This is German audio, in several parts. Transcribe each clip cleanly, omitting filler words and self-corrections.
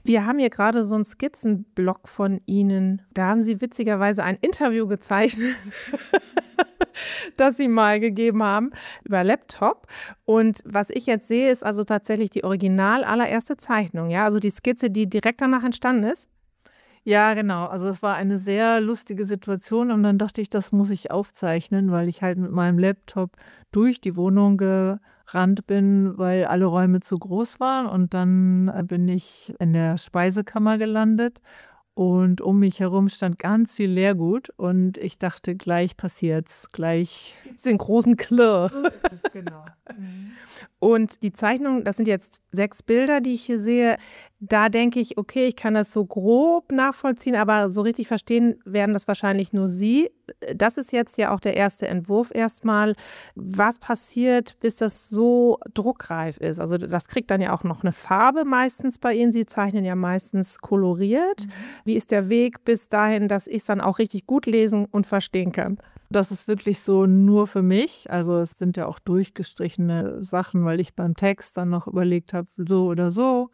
Wir haben hier gerade so einen Skizzenblock von Ihnen. Da haben Sie witzigerweise ein Interview gezeichnet, das Sie mal gegeben haben über Laptop. Und was ich jetzt sehe, ist also tatsächlich die original allererste Zeichnung, ja? Also die Skizze, die direkt danach entstanden ist? Ja, genau. Also, es war eine sehr lustige Situation und dann dachte ich, das muss ich aufzeichnen, weil ich halt mit meinem Laptop durch die Wohnung gerannt bin, weil alle Räume zu groß waren und dann, bin ich in der Speisekammer gelandet und um mich herum stand ganz viel Leergut und ich dachte: „Gleich passiert's, gleich." Gibt's den großen Klirr. So ist es, genau. Mhm. Und die Zeichnung, das sind jetzt 6 Bilder, die ich hier sehe. Da denke ich: „Okay, ich kann das so grob nachvollziehen, aber so richtig verstehen werden das wahrscheinlich nur Sie.“ Das ist jetzt ja auch der erste Entwurf erstmal. Was passiert, bis das so druckreif ist? Also, das kriegt dann ja auch noch eine Farbe meistens bei Ihnen. Sie zeichnen ja meistens koloriert. Wie ist der Weg bis dahin, dass ich's dann auch richtig gut lesen und verstehen kann? Das ist wirklich so nur für mich. Also, es sind ja auch durchgestrichene Sachen, weil ich beim Text dann noch überlegt habe, so oder so.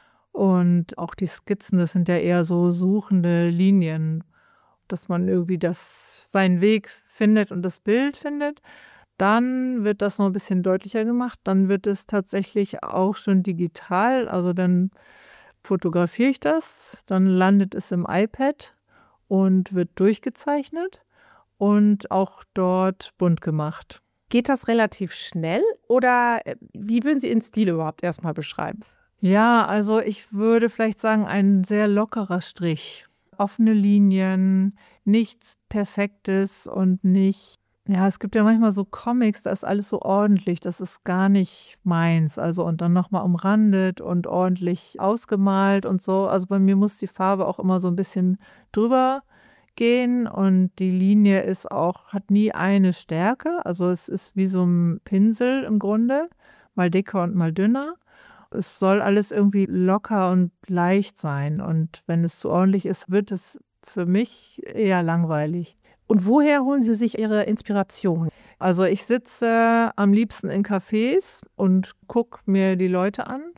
Und auch die Skizzen, das sind ja eher so suchende Linien, dass man irgendwie seinen Weg findet und das Bild findet. Dann wird das noch ein bisschen deutlicher gemacht. Dann wird es tatsächlich auch schon digital. Also, dann fotografiere ich das, dann landet es im iPad und wird durchgezeichnet und auch dort bunt gemacht. Geht das relativ schnell oder, wie würden Sie Ihren Stil überhaupt erstmal beschreiben? Ja, also ich würde vielleicht sagen, ein sehr lockerer Strich. Offene Linien, nichts Perfektes und nicht, ja, es gibt ja manchmal so Comics, da ist alles so ordentlich, das ist gar nicht meins. Also und dann noch mal umrandet und ordentlich ausgemalt und so. Also bei mir muss die Farbe auch immer so ein bisschen drüber gehen und die Linie hat nie eine Stärke. Also es ist wie so ein Pinsel im Grunde, mal dicker und mal dünner. Es soll alles irgendwie locker und leicht sein und wenn es zu ordentlich ist, wird es für mich eher langweilig. Und woher holen Sie sich Ihre Inspiration? Also, ich sitze am liebsten in Cafés und gucke mir die Leute an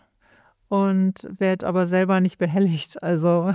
und werde aber selber nicht behelligt. Also,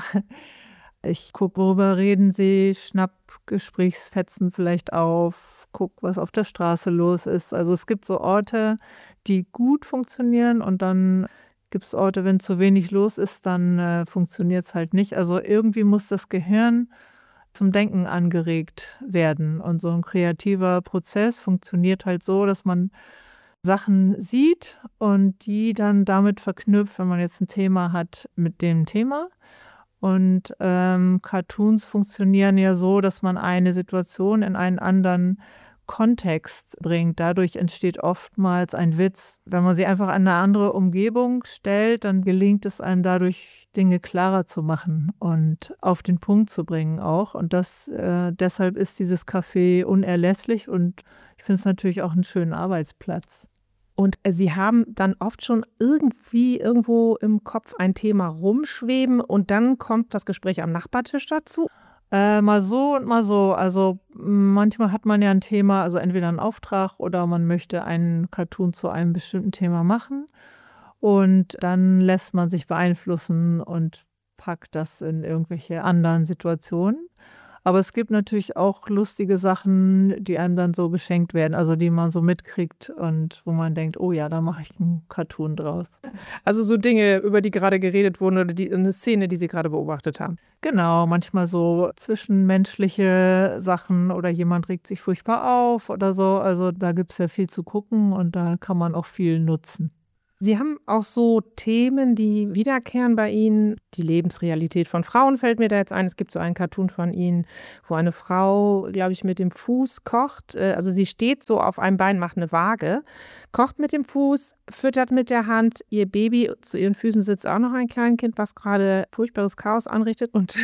ich gucke, worüber reden sie, schnapp Gesprächsfetzen vielleicht auf, gucke, was auf der Straße los ist. Also, es gibt so Orte, die gut funktionieren und dann gibt es Orte, wenn zu wenig los ist, dann, funktioniert es halt nicht. Also, irgendwie muss das Gehirn zum Denken angeregt werden und so ein kreativer Prozess funktioniert halt so, dass man Sachen sieht und die dann damit verknüpft, wenn man jetzt ein Thema hat mit dem Thema. Und, Cartoons funktionieren ja so, dass man eine Situation in einen anderen Kontext bringt. Dadurch entsteht oftmals ein Witz. Wenn man sie einfach an 'ne andere Umgebung stellt, dann gelingt es einem dadurch, Dinge klarer zu machen und auf den Punkt zu bringen auch. Und deshalb ist dieses Café unerlässlich und ich finde es natürlich auch 'n schönen Arbeitsplatz. Und, Sie haben dann oft schon irgendwie irgendwo im Kopf ein Thema rumschweben und dann kommt das Gespräch am Nachbartisch dazu? Mal so und mal so. Also, manchmal hat man ja ein Thema, also entweder einen Auftrag oder man möchte einen Cartoon zu einem bestimmten Thema machen und dann lässt man sich beeinflussen und packt das in irgendwelche anderen Situationen. Aber es gibt natürlich auch lustige Sachen, die einem dann so geschenkt werden, also die man so mitkriegt und wo man denkt: „Oh ja, da mache ich 'n Cartoon draus." Also, so Dinge, über die gerade geredet wurden oder die 'ne Szene, die Sie gerade beobachtet haben? Genau, manchmal so zwischenmenschliche Sachen oder jemand regt sich furchtbar auf oder so. Also, da gibt's ja viel zu gucken und da kann man auch viel nutzen. Sie haben auch so Themen, die wiederkehren bei Ihnen. Die Lebensrealität von Frauen fällt mir da jetzt ein. Es gibt so einen Cartoon von Ihnen, wo eine Frau, glaube ich, mit dem Fuß kocht. Also sie steht so auf einem Bein, macht eine Waage, kocht mit dem Fuß, füttert mit der Hand ihr Baby. Zu ihren Füßen sitzt auch noch ein Kleinkind, was gerade furchtbares Chaos anrichtet. Und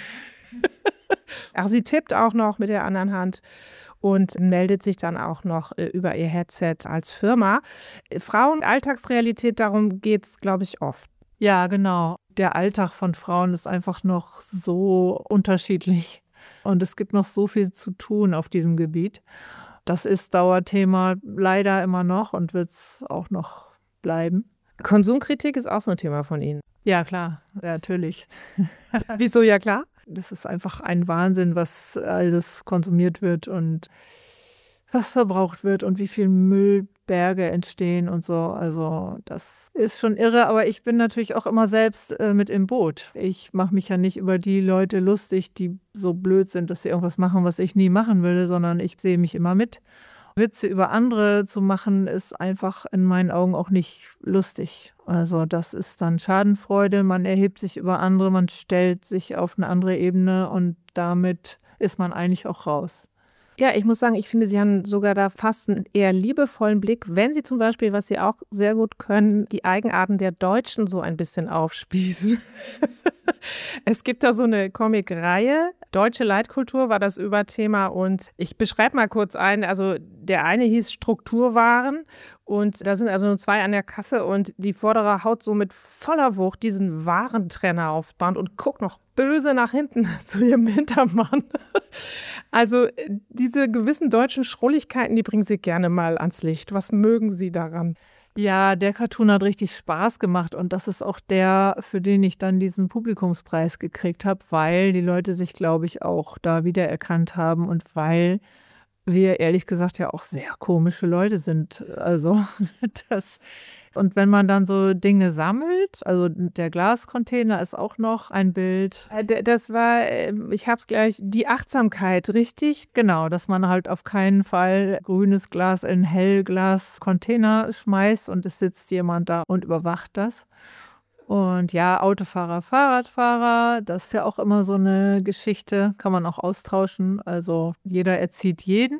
ach, sie tippt auch noch mit der anderen Hand und meldet sich dann auch noch über ihr Headset als Firma. Frauen, Alltagsrealität, darum geht's, glaube ich, oft. Ja, genau. Der Alltag von Frauen ist einfach noch so unterschiedlich und es gibt noch so viel zu tun auf diesem Gebiet. Das ist Dauerthema leider immer noch und wird's auch noch bleiben. Konsumkritik ist auch so ein Thema von Ihnen. Ja, klar, ja, natürlich. Wieso, ja klar? Das ist einfach ein Wahnsinn, was alles konsumiert wird und was verbraucht wird und wie viel Müllberge entstehen und so. Also das ist schon irre, aber ich bin natürlich auch immer selbst mit im Boot. Ich mache mich ja nicht über die Leute lustig, die so blöd sind, dass sie irgendwas machen, was ich nie machen würde, sondern ich sehe mich immer mit. Witze über andere zu machen, ist einfach in meinen Augen auch nicht lustig. Also das ist dann Schadenfreude, man erhebt sich über andere, man stellt sich auf eine andere Ebene und damit ist man eigentlich auch raus. Ja, ich muss sagen, ich finde, Sie haben sogar da fast einen eher liebevollen Blick, wenn Sie zum Beispiel, was Sie auch sehr gut können, die Eigenarten der Deutschen so ein bisschen aufspießen. Es gibt da so eine Comicreihe, Deutsche Leitkultur war das Überthema und ich beschreibe mal kurz ein, also der eine hieß Strukturwaren und da sind also nur 2 an der Kasse und die vordere haut so mit voller Wucht diesen Warentrenner aufs Band und guckt noch böse nach hinten zu ihrem Hintermann. Also diese gewissen deutschen Schrulligkeiten, die bringen Sie gerne mal ans Licht. Was mögen Sie daran? Ja, der Cartoon hat richtig Spaß gemacht und das ist auch der, für den ich dann diesen Publikumspreis gekriegt habe, weil die Leute sich, glaube ich, auch da wiedererkannt haben und weil wir ehrlich gesagt ja auch sehr komische Leute sind. Also das und wenn man dann so Dinge sammelt, also der Glascontainer ist auch noch ein Bild. Das war, ich hab's gleich, die Achtsamkeit, richtig? Genau, dass man halt auf keinen Fall grünes Glas in Hellglas-Container schmeißt und es sitzt jemand da und überwacht das. Und ja, Autofahrer, Fahrradfahrer, das ist ja auch immer so eine Geschichte, kann man auch austauschen. Also jeder erzieht jeden.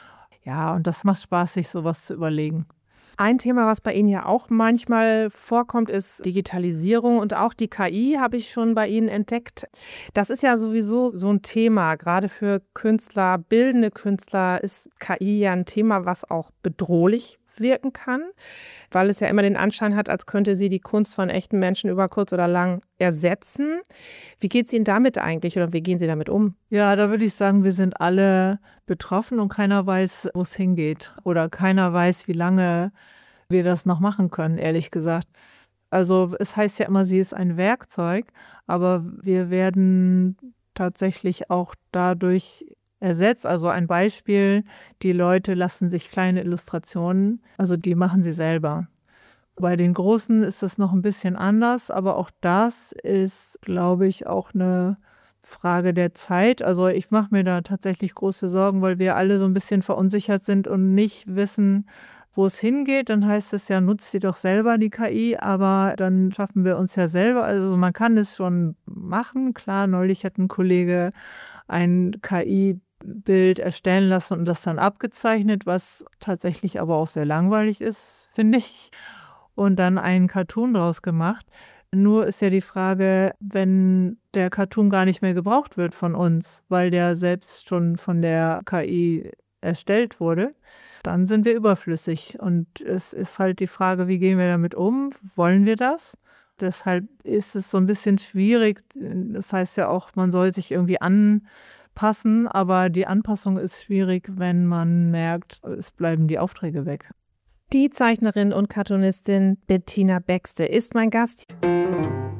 Ja, und das macht Spaß, sich sowas zu überlegen. Ein Thema, was bei Ihnen ja auch manchmal vorkommt, ist Digitalisierung und auch die KI habe ich schon bei Ihnen entdeckt. Das ist ja sowieso so ein Thema. Gerade für Künstler, bildende Künstler ist KI ja ein Thema, was auch bedrohlich wirken kann, weil es ja immer den Anschein hat, als könnte sie die Kunst von echten Menschen über kurz oder lang ersetzen. Wie geht es Ihnen damit eigentlich oder wie gehen Sie damit um? Ja, da würde ich sagen, wir sind alle betroffen und keiner weiß, wo es hingeht. Oder keiner weiß, wie lange wir das noch machen können, ehrlich gesagt. Also es heißt ja immer, sie ist ein Werkzeug, aber wir werden tatsächlich auch dadurch ersetzt. Also ein Beispiel, die Leute lassen sich kleine Illustrationen, also die machen sie selber. Bei den Großen ist es noch ein bisschen anders, aber auch das ist, glaube ich, auch eine Frage der Zeit. Also ich mache mir da tatsächlich große Sorgen, weil wir alle so ein bisschen verunsichert sind und nicht wissen, wo es hingeht. Dann heißt es ja, nutzt sie doch selber die KI, aber dann schaffen wir uns ja selber. Also man kann es schon machen. Klar, neulich hat ein Kollege ein KI-Bild erstellen lassen und das dann abgezeichnet, was tatsächlich aber auch sehr langweilig ist, finde ich. Und dann einen Cartoon draus gemacht. Nur ist ja die Frage, wenn der Cartoon gar nicht mehr gebraucht wird von uns, weil der selbst schon von der KI erstellt wurde, dann sind wir überflüssig. Und es ist halt die Frage, wie gehen wir damit um? Wollen wir das? Deshalb ist es so ein bisschen schwierig. Das heißt ja auch, man soll sich irgendwie anpassen, aber die Anpassung ist schwierig, wenn man merkt, es bleiben die Aufträge weg. Die Zeichnerin und Cartoonistin Bettina Baxte ist mein Gast.